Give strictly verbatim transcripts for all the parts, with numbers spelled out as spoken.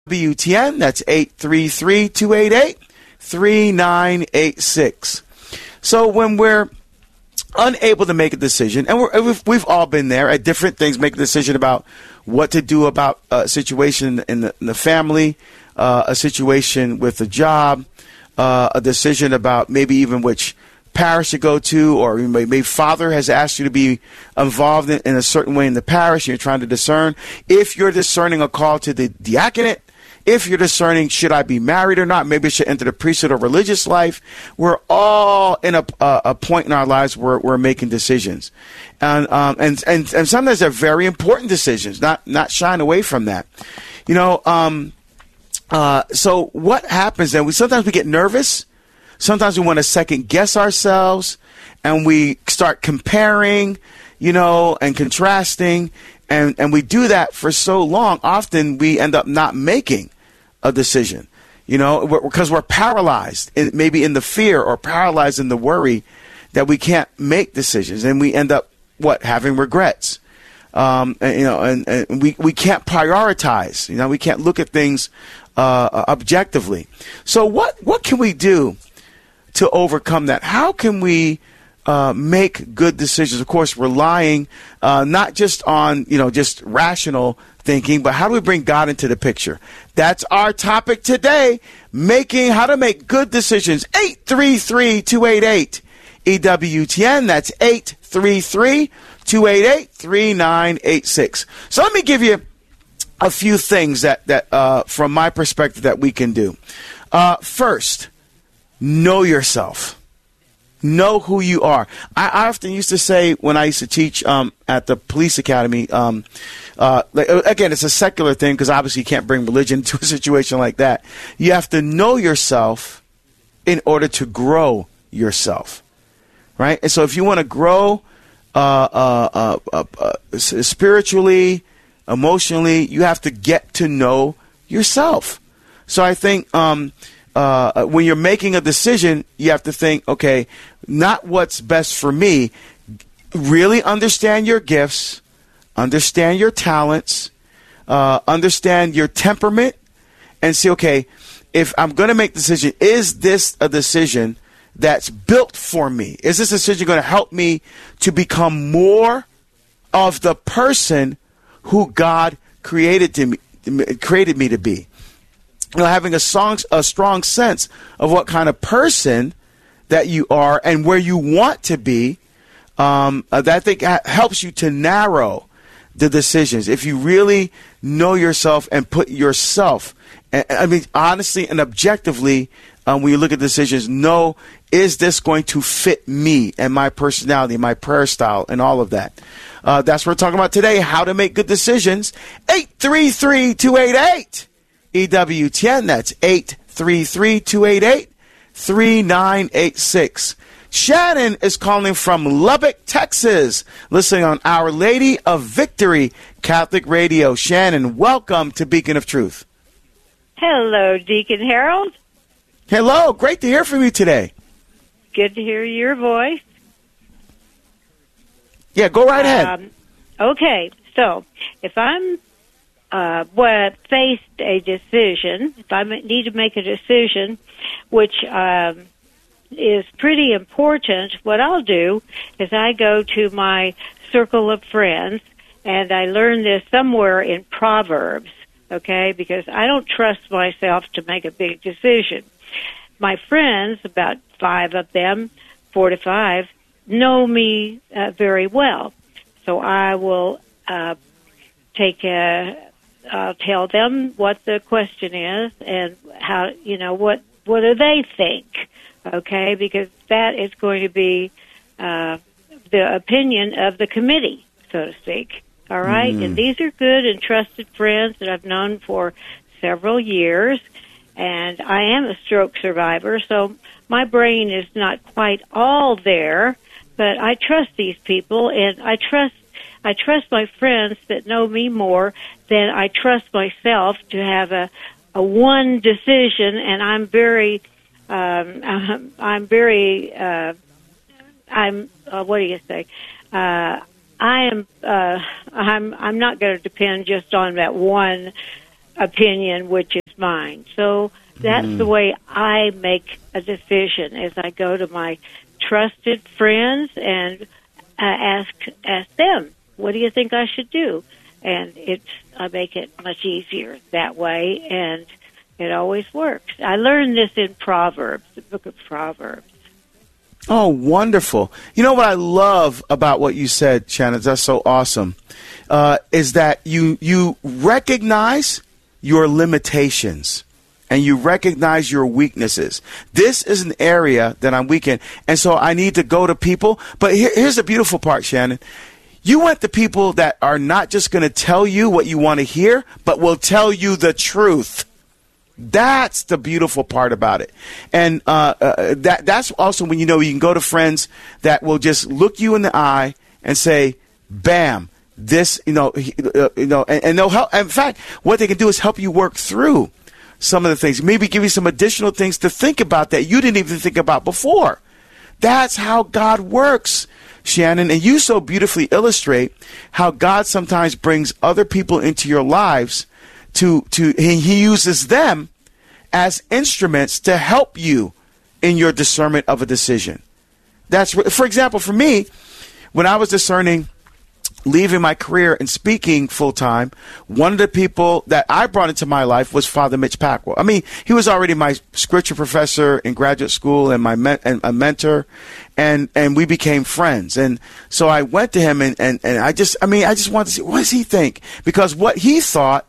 W T N, that's eight three three, two eight eight, three nine eight six. So when we're unable to make a decision, and we're, we've, we've all been there at different things, make a decision about what to do about a situation in the, in the family, uh, a situation with a job, uh, a decision about maybe even which parish to go to, or maybe father has asked you to be involved in, in a certain way in the parish, and you're trying to discern. If you're discerning a call to the diaconate, if you're discerning, should I be married or not? Maybe I should enter the priesthood or religious life. We're all in a, a, a point in our lives where we're making decisions. And, um, and, and, and sometimes they're very important decisions, not, not shying away from that. You know, um, uh, so what happens then? We, sometimes we get nervous. Sometimes we want to second guess ourselves, and we start comparing, you know, and contrasting. And, and we do that for so long, often we end up not making a decision, you know, because we're, we're paralyzed, in, maybe in the fear or paralyzed in the worry that we can't make decisions. And we end up, what, having regrets. Um, and, you know, and, and we, we can't prioritize, you know, we can't look at things uh, objectively. So what, what can we do to overcome that? How can we Uh, make good decisions? Of course, relying uh, not just on, you know, just rational thinking, but how do we bring God into the picture? That's our topic today, making how to make good decisions. eight three three, two eight eight, E W T N. That's eight three three, two eight eight, three nine eight six. So let me give you a few things that, that uh, from my perspective, that we can do. Uh, first, know yourself. Know who you are. I, I often used to say when I used to teach um, at the police academy, um, uh, again, it's a secular thing because obviously you can't bring religion to a situation like that. You have to know yourself in order to grow yourself, right? And so if you want to grow uh, uh, uh, uh, uh, spiritually, emotionally, you have to get to know yourself. So I think um, uh, when you're making a decision, you have to think, okay, not what's best for me. Really understand your gifts, understand your talents, uh, understand your temperament, and see, okay, if I'm going to make a decision, is this a decision that's built for me? Is this decision going to help me to become more of the person who God created to me, created me to be? You know, having a, song, a strong sense of what kind of person that you are and where you want to be, um, uh, that I think helps you to narrow the decisions. If you really know yourself and put yourself, I mean, honestly and objectively, um, when you look at decisions, know, is this going to fit me and my personality, my prayer style, and all of that? Uh, that's what we're talking about today, how to make good decisions. eight three three, two eight eight, E W T N. That's eight three three, two eight eight, three nine eight six. Shannon is calling from Lubbock, Texas, listening on Our Lady of Victory Catholic Radio. Shannon, welcome to Beacon of Truth. Hello, Deacon Harold. Hello, great to hear from you today. Good to hear your voice. Yeah, go right ahead. Um, okay, so if I'm uh, well, faced a decision, if I need to make a decision, which um, is pretty important, what I'll do is I go to my circle of friends, and I learned this somewhere in Proverbs, okay, because I don't trust myself to make a big decision. My friends, about five of them, four to five, know me uh, very well. So I will uh, take a, I'll tell them what the question is and how, you know, what, what do they think, okay, because that is going to be uh, the opinion of the committee, so to speak, all right? Mm. And these are good and trusted friends that I've known for several years, and I am a stroke survivor, so my brain is not quite all there, but I trust these people, and I trust I trust my friends that know me more than I trust myself to have a, a one decision, and I'm very, um, I'm very, uh, I'm, uh, what do you say? Uh, I am, uh, I'm, I'm not going to depend just on that one opinion, which is mine. So that's mm. the way I make a decision, as I go to my trusted friends and uh, ask ask them, what do you think I should do? And it's I make it much easier that way, and it always works. I learned this in Proverbs, the book of Proverbs. Oh, wonderful. You know what I love about what you said, Shannon, that's so awesome, uh, is that you you recognize your limitations and you recognize your weaknesses. This is an area that I'm weak in, and so I need to go to people. But here, here's the beautiful part, Shannon. You want the people that are not just going to tell you what you want to hear, but will tell you the truth. That's the beautiful part about it. And uh, uh, that that's also when you know you can go to friends that will just look you in the eye and say, bam, this, you know, uh, you know, and, and they'll help. In fact, what they can do is help you work through some of the things, maybe give you some additional things to think about that you didn't even think about before. That's how God works, Shannon. And you so beautifully illustrate how God sometimes brings other people into your lives to, to, and he uses them as instruments to help you in your discernment of a decision. That's, for example, for me, when I was discerning leaving my career and speaking full time, one of the people that I brought into my life was Father Mitch Packwell. I mean, he was already my scripture professor in graduate school and my men- and a mentor, and and we became friends. And so I went to him and, and, and I just, I mean, I just wanted to see, what does he think? Because what he thought,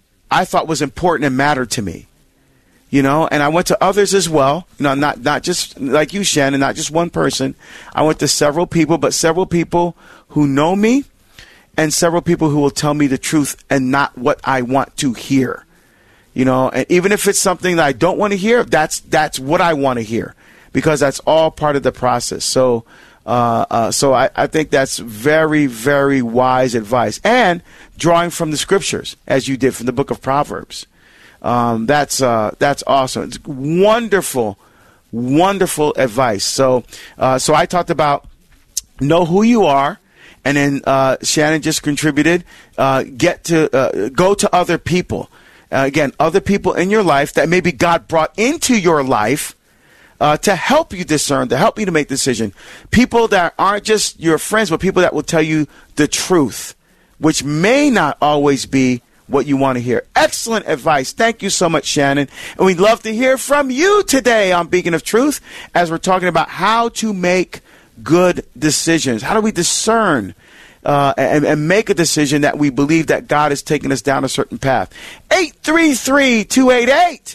I thought was important and mattered to me. You know, and I went to others as well, you know, not, not just like you, Shannon, not just one person. I went to several people, but several people who know me and several people who will tell me the truth and not what I want to hear. You know, and even if it's something that I don't want to hear, that's, that's what I want to hear, because that's all part of the process. So, uh, uh, so I, I think that's very, very wise advice, and drawing from the scriptures as you did from the book of Proverbs. Um, that's uh, that's awesome. It's wonderful, wonderful advice. So, uh, so I talked about know who you are, and then uh, Shannon just contributed. Uh, get to uh, go to other people. Uh, again, other people in your life that maybe God brought into your life uh, to help you discern, to help you to make decision. People that aren't just your friends, but people that will tell you the truth, which may not always be what you want to hear. Excellent advice. Thank you so much, Shannon. And we'd love to hear from you today on Beacon of Truth as we're talking about how to make good decisions. How do we discern uh, and, and make a decision that we believe that God is taking us down a certain path? eight three three, two eight eight,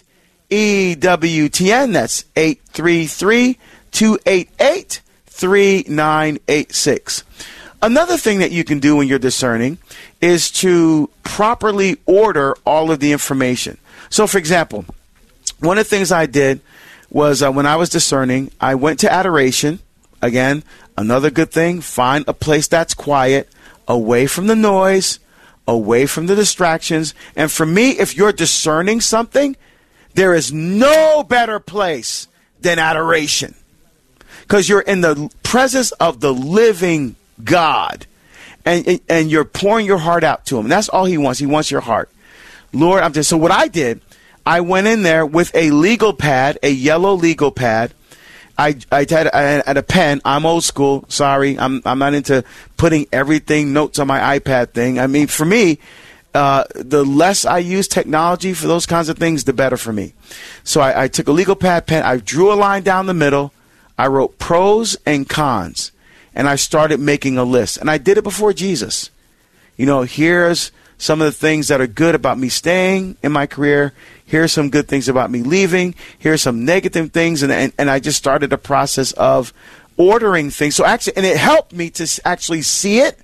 E W T N. That's eight three three, two eight eight, three nine eight six. Another thing that you can do when you're discerning is to properly order all of the information. So, for example, one of the things I did was uh, when I was discerning, I went to adoration. Again, another good thing, find a place that's quiet, away from the noise, away from the distractions. And for me, if you're discerning something, there is no better place than adoration, because you're in the presence of the living God, and and you're pouring your heart out to him. And that's all he wants. He wants your heart. Lord, I'm just, so what I did, I went in there with a legal pad, a yellow legal pad. I I had, I had a pen. I'm old school. Sorry, I'm I'm not into putting everything notes on my iPad thing. I mean, for me, uh, the less I use technology for those kinds of things, the better for me. So I, I took a legal pad pen. I drew a line down the middle. I wrote pros and cons. And I started making a list. And I did it before Jesus. You know, here's some of the things that are good about me staying in my career. Here's some good things about me leaving. Here's some negative things. And, and, and I just started a process of ordering things. So actually, and it helped me to actually see it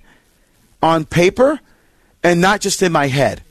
on paper and not just in my head.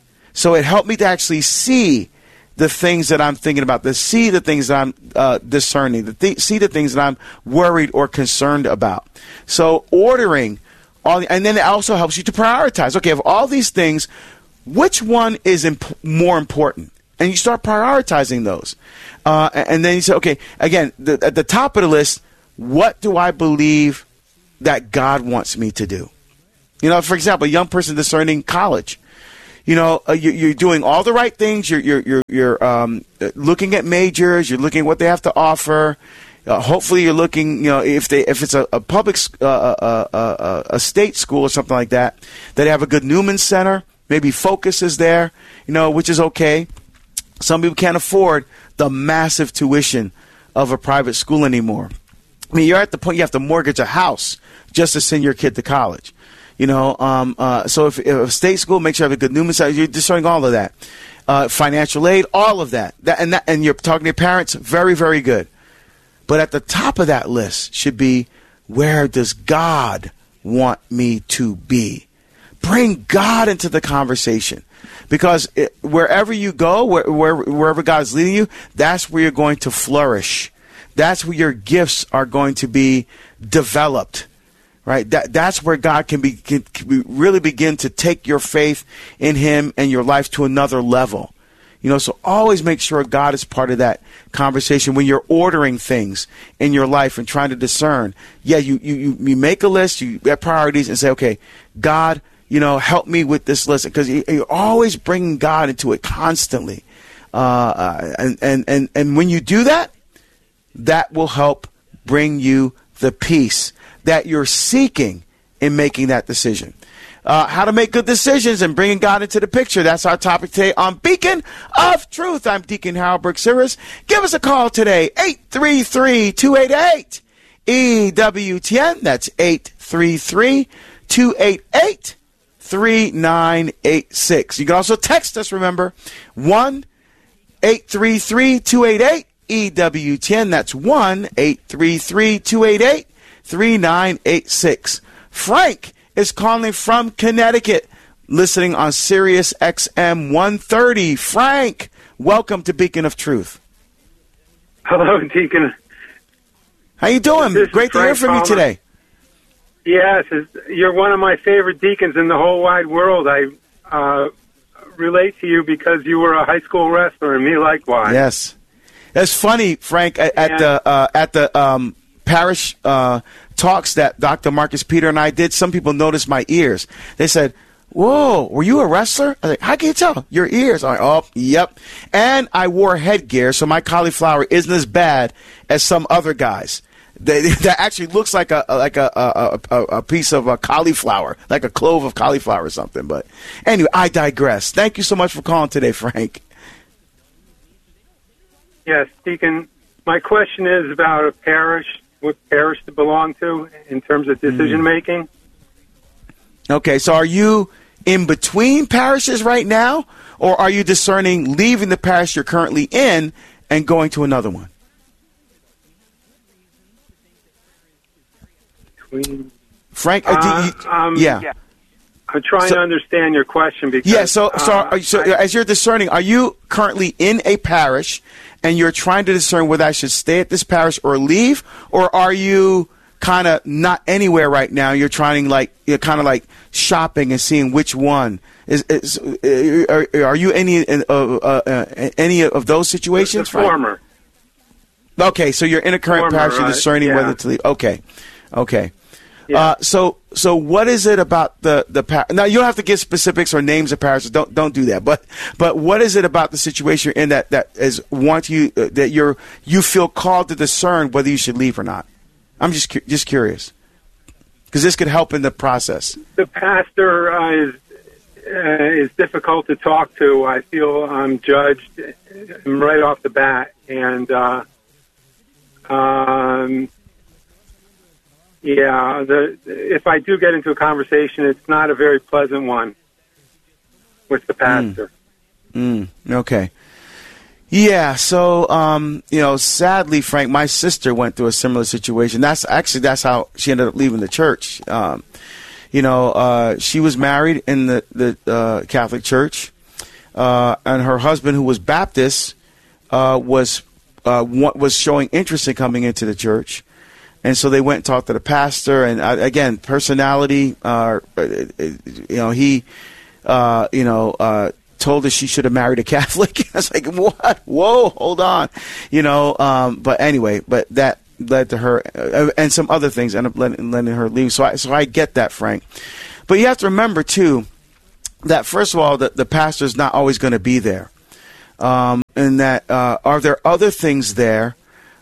So it helped me to actually see the things that I'm thinking about, to see the things that I'm uh, discerning, to th- see the things that I'm worried or concerned about. So ordering all, the, and then it also helps you to prioritize. Okay, of all these things, which one is imp- more important? And you start prioritizing those. Uh, and then you say, okay, again, the, at the top of the list, what do I believe that God wants me to do? You know, for example, a young person discerning college. you know, uh, you, you're doing all the right things. You're you're you're, you're um, looking at majors. You're looking at what they have to offer. Uh, hopefully, you're looking. You know, if they if it's a, a public uh, uh, uh, uh, a state school or something like that, that have a good Newman Center. Maybe Focus is there. You know, which is okay. Some people can't afford the massive tuition of a private school anymore. I mean, you're at the point you have to mortgage a house just to send your kid to college. You know, um, uh, so if, if a state school, make sure you have a good Newman Center. You're discerning all of that. Uh, financial aid, all of that. that, and that. And you're talking to your parents, very, very good. But at the top of that list should be, where does God want me to be? Bring God into the conversation. Because it, wherever you go, where, where, wherever God is leading you, that's where you're going to flourish. That's where your gifts are going to be developed, right? That that's where God can be can, can really begin to take your faith in Him and your life to another level. You know, so always make sure God is part of that conversation when you're ordering things in your life and trying to discern. Yeah, you you you make a list, you have priorities, and say, okay, God, you know, help me with this list, because you're always bringing God into it constantly, uh, and and and and when you do that, that will help bring you the peace that you're seeking in making that decision. Uh, how to make good decisions and bringing God into the picture. That's our topic today on Beacon of Truth. I'm Deacon Harold Brooks-Siris. Give us a call today, eight three three, two eight eight, E W T N. That's eight three three, two eight eight, three nine eight six. You can also text us, remember, one eight three three, two eight eight, E W T N. That's one eight three three, two eight eight, three nine eight six. Frank is calling from Connecticut, listening on Sirius X M one thirty. Frank, welcome to Beacon of Truth. Hello, Deacon. How you doing? Great to hear from Palmer. you today. Yes, you're one of my favorite deacons in the whole wide world. I uh, relate to you because you were a high school wrestler, and me likewise. Yes. That's funny, Frank. At, at the uh, at the um, parish uh, talks that Doctor Marcus Peter and I did, some people noticed my ears. They said, "Whoa, were you a wrestler?" I was like, "How can you tell? Your ears." I'm like, "Oh, yep." And I wore headgear, so my cauliflower isn't as bad as some other guys. That, that actually looks like a like a a, a, a piece of a cauliflower, like a clove of cauliflower or something. But anyway, I digress. Thank you so much for calling today, Frank. Yes, Deacon, my question is about a parish, what parish to belong to in terms of decision-making. Okay, so are you in between parishes right now, or are you discerning leaving the parish you're currently in and going to another one? Between... Frank, uh, uh, you, um, yeah. yeah. I'm trying so, to understand your question because... Yeah, so, so, uh, are, so I, as you're discerning, are you currently in a parish and you're trying to discern whether I should stay at this parish or leave, or are you kind of not anywhere right now? You're trying like you're kind of like shopping and seeing which one is. is are, are you any uh, uh, any of those situations? The, the former. Okay, so you're in a current former, parish, you're discerning uh, yeah. whether to leave. Okay, okay. Yeah. Uh, so, so what is it about the the par- now? You don't have to give specifics or names of parishes. Don't don't do that. But but what is it about the situation you're in that that is want you uh, that you're you feel called to discern whether you should leave or not? I'm just cu- just curious because this could help in the process. The pastor uh, is uh, is difficult to talk to. I feel I'm judged right off the bat, and uh, um. Yeah, the, if I do get into a conversation, it's not a very pleasant one with the pastor. Mm. Mm. Okay. Yeah, so, um, you know, sadly, Frank, my sister went through a similar situation. That's actually, that's how she ended up leaving the church. Um, you know, uh, she was married in the, the uh, Catholic Church, uh, and her husband, who was Baptist, uh, was uh, was showing interest in coming into the church. And so they went and talked to the pastor, and uh, again, personality. Uh, you know, he, uh, you know, uh, told her she should have married a Catholic. I was like, what? Whoa, hold on, you know. Um, but anyway, but that led to her, uh, and some other things ended up letting, letting her leave. So, I, so I get that, Frank. But you have to remember too that first of all, the, the pastor is not always going to be there. Um, and that, uh, are there other things there,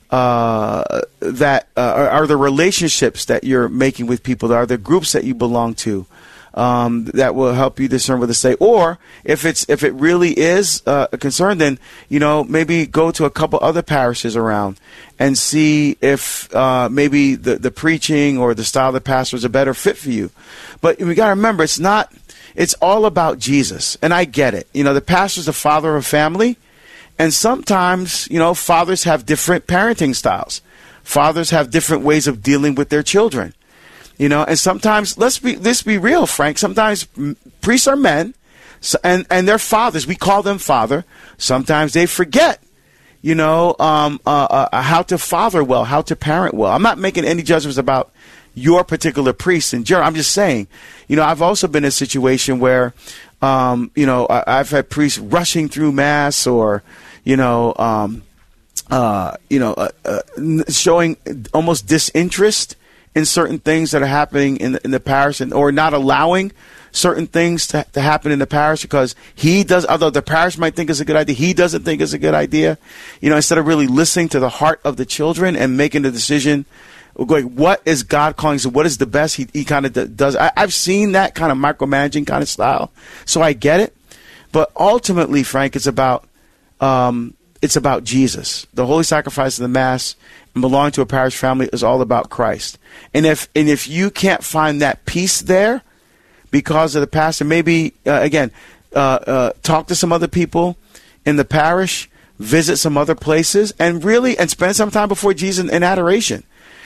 uh, that, uh, are, are there relationships that you're making with people? Are there groups that you belong to, um, that will help you discern what to say? Or if it's, if it really is uh, a concern, then, you know, maybe go to a couple other parishes around and see if, uh, maybe the, the preaching or the style of the pastor is a better fit for you. But we got to remember, it's not, it's all about Jesus. And I get it. You know, the pastor's the father of a family. And sometimes, you know, fathers have different parenting styles. Fathers have different ways of dealing with their children. You know, and sometimes, let's be let's be real, Frank. Sometimes priests are men, so, and, and they're fathers. We call them father. Sometimes they forget, you know, um, uh, uh, how to father well, how to parent well. I'm not making any judgments about your particular priest and juror. I'm just saying, you know, I've also been in a situation where, um, you know, I, I've had priests rushing through mass, or, you know, um, uh, you know, uh, uh, showing almost disinterest in certain things that are happening in the, in the parish, and or not allowing certain things to, to happen in the parish because he does, although the parish might think it's a good idea, he doesn't think it's a good idea. You know, instead of really listening to the heart of the children and making the decision, going, what is God calling? So what is the best? He, he kind of does. I, I've seen that kind of micromanaging kind of style, so I get it. But ultimately, Frank, it's about um, it's about Jesus. The holy sacrifice of the Mass and belonging to a parish family is all about Christ. And if and if you can't find that peace there because of the pastor, maybe uh, again uh, uh, talk to some other people in the parish, visit some other places, and really and spend some time before Jesus in, in adoration.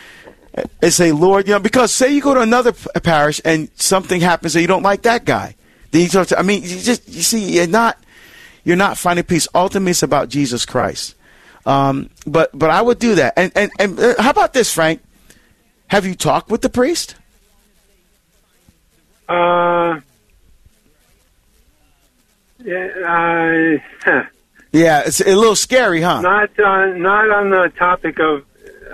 And say, Lord, you know, because say you go to another p- parish and something happens that you don't like that guy. Then you talk to, I mean, you just you see, you're not you're not finding peace. Ultimately, it's about Jesus Christ. Um, but but I would do that. And and and uh, how about this, Frank? Have you talked with the priest? Uh, yeah, uh, yeah, it's a little scary, huh? Not on not on the topic of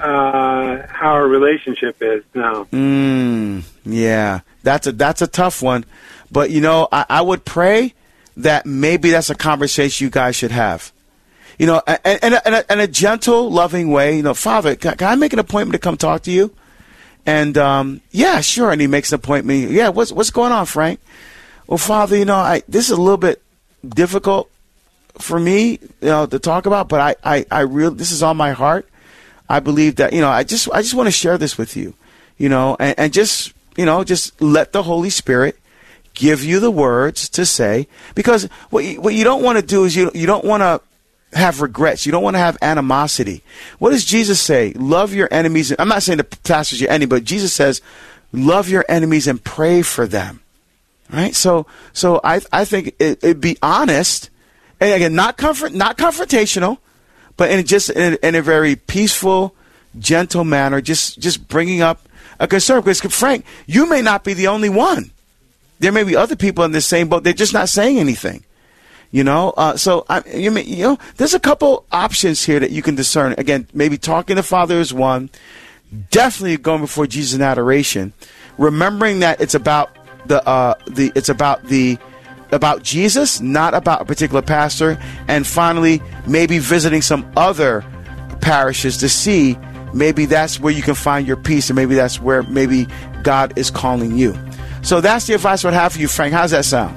uh, how our relationship is. No. Mm, yeah, that's a that's a tough one. But you know, I, I would pray that maybe that's a conversation you guys should have. You know, in, in, a, in a gentle, loving way. You know, Father, can, can I make an appointment to come talk to you? And um, yeah, sure. And he makes an appointment. Yeah, what's what's going on, Frank? Well, Father, you know, I this is a little bit difficult for me, you know, to talk about. But I, I, I really, this is on my heart. I believe that, you know, I just I just want to share this with you, you know, and, and just you know, just let the Holy Spirit give you the words to say, because what you, what you don't want to do is you you don't want to have regrets. You don't want to have animosity. What does Jesus say? Love your enemies. I'm not saying the pastor's your enemy, but Jesus says, love your enemies and pray for them. Right? So, so I, I think it, it'd be honest, and again, not comfort, not confrontational, but in just in, in a very peaceful, gentle manner, just, just bringing up a concern. Because Frank, you may not be the only one. There may be other people in the same boat. They're just not saying anything. You know, uh, so I, you may, you know, there's a couple options here that you can discern. Again, maybe talking to Father is one. Definitely going before Jesus in adoration, remembering that it's about the uh, the it's about the about Jesus, not about a particular pastor. And finally, maybe visiting some other parishes to see maybe that's where you can find your peace, and maybe that's where maybe God is calling you. So that's the advice I would have for you, Frank. How's that sound?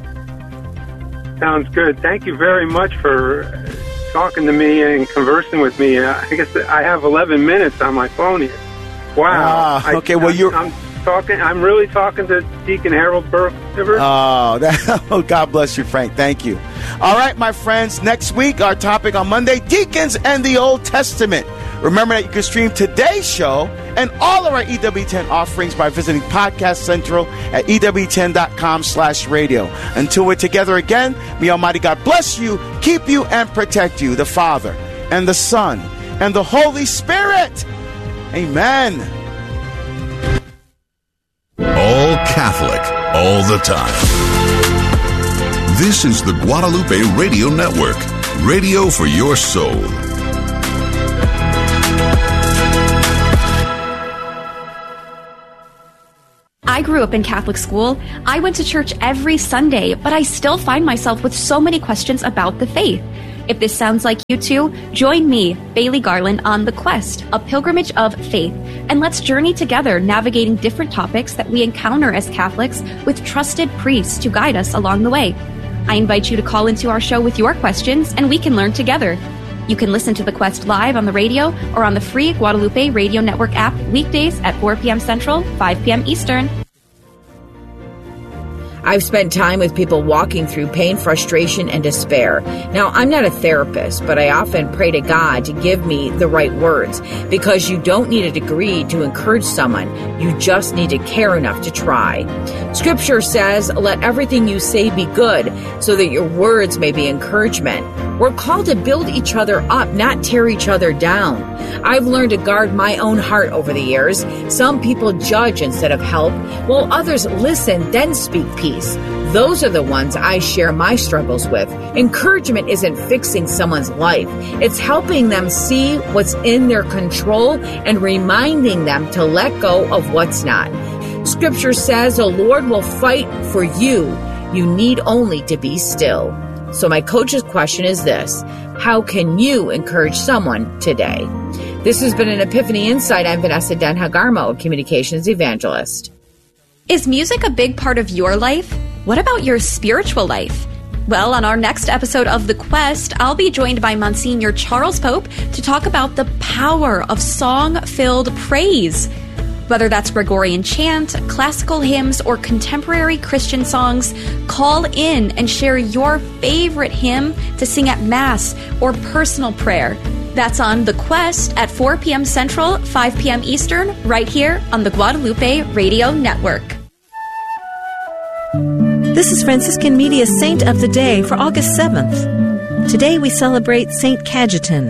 Sounds good. Thank you very much for talking to me and conversing with me. Uh, I guess I have eleven minutes on my phone here. Wow. Ah, okay, I, well, I'm, you're... I'm talking. I'm really talking to Deacon Harold Burke. Oh, that, oh, God bless you, Frank. Thank you. All right, my friends. Next week, our topic on Monday, Deacons and the Old Testament. Remember that you can stream today's show and all of our E W ten offerings by visiting Podcast Central at E W ten dot com slash radio. Until we're together again, may Almighty God bless you, keep you, and protect you, the Father, and the Son, and the Holy Spirit. Amen. All Catholic, all the time. This is the Guadalupe Radio Network, radio for your soul. I grew up in Catholic school. I went to church every Sunday, but I still find myself with so many questions about the faith. If this sounds like you too, join me, Bailey Garland, on The Quest, a pilgrimage of faith, and let's journey together navigating different topics that we encounter as Catholics with trusted priests to guide us along the way. I invite you to call into our show with your questions, and we can learn together. You can listen to The Quest live on the radio or on the free Guadalupe Radio Network app weekdays at four p.m. Central, five p.m. Eastern. I've spent time with people walking through pain, frustration, and despair. Now, I'm not a therapist, but I often pray to God to give me the right words, because you don't need a degree to encourage someone. You just need to care enough to try. Scripture says, let everything you say be good, so that your words may be encouragement. We're called to build each other up, not tear each other down. I've learned to guard my own heart over the years. Some people judge instead of help, while others listen, then speak peace. Those are the ones I share my struggles with. Encouragement isn't fixing someone's life. It's helping them see what's in their control and reminding them to let go of what's not. Scripture says the Lord will fight for you. You need only to be still. So my coach's question is this: how can you encourage someone today? This has been an Epiphany Insight. I'm Vanessa Denhagarmo, a communications evangelist. Is music a big part of your life? What about your spiritual life? Well, on our next episode of The Quest, I'll be joined by Monsignor Charles Pope to talk about the power of song-filled praise. Whether that's Gregorian chant, classical hymns, or contemporary Christian songs, call in and share your favorite hymn to sing at Mass or personal prayer. That's on The Quest at four p.m. Central, five p.m. Eastern, right here on the Guadalupe Radio Network. This is Franciscan Media's Saint of the Day for August seventh. Today we celebrate Saint Cajetan.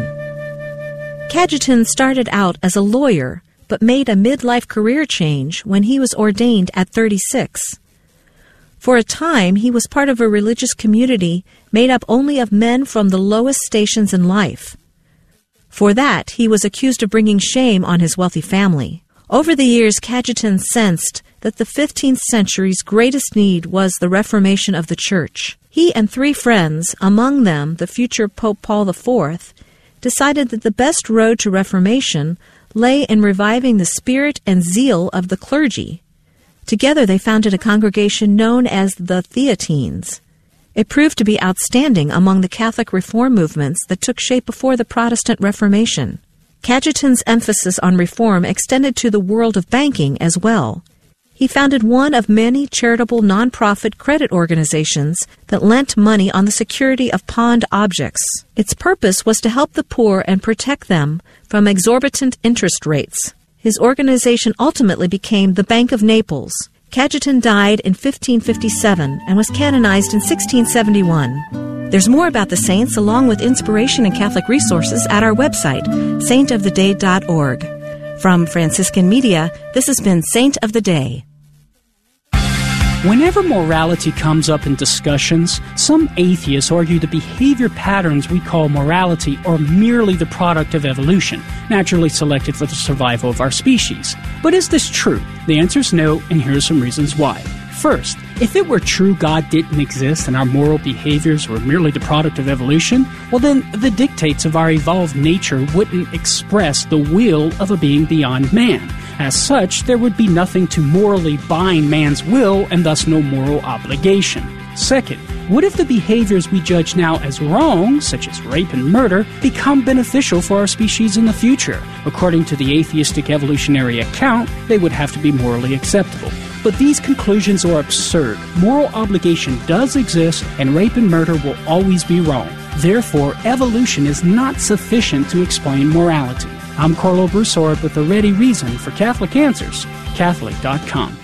Cajetan started out as a lawyer, but made a midlife career change when he was ordained at thirty-six. For a time, he was part of a religious community made up only of men from the lowest stations in life. For that, he was accused of bringing shame on his wealthy family. Over the years, Cajetan sensed that the fifteenth century's greatest need was the reformation of the Church. He and three friends, among them the future Pope Paul the Fourth, decided that the best road to reformation lay in reviving the spirit and zeal of the clergy. Together they founded a congregation known as the Theatines. It proved to be outstanding among the Catholic reform movements that took shape before the Protestant Reformation. Cajetan's emphasis on reform extended to the world of banking as well. He founded one of many charitable nonprofit credit organizations that lent money on the security of pawned objects. Its purpose was to help the poor and protect them from exorbitant interest rates. His organization ultimately became the Bank of Naples. Cajetan died in fifteen fifty-seven and was canonized in sixteen seventy-one. There's more about the saints along with inspiration and Catholic resources at our website, saint of the day dot org. From Franciscan Media, this has been Saint of the Day. Whenever morality comes up in discussions, some atheists argue the behavior patterns we call morality are merely the product of evolution, naturally selected for the survival of our species. But is this true? The answer is no, and here are some reasons why. First, if it were true God didn't exist and our moral behaviors were merely the product of evolution, well then the dictates of our evolved nature wouldn't express the will of a being beyond man. As such, there would be nothing to morally bind man's will and thus no moral obligation. Second, what if the behaviors we judge now as wrong, such as rape and murder, become beneficial for our species in the future? According to the atheistic evolutionary account, they would have to be morally acceptable. But these conclusions are absurd. Moral obligation does exist, and rape and murder will always be wrong. Therefore, evolution is not sufficient to explain morality. I'm Carlo Broussard with a ready reason for Catholic Answers, Catholic dot com.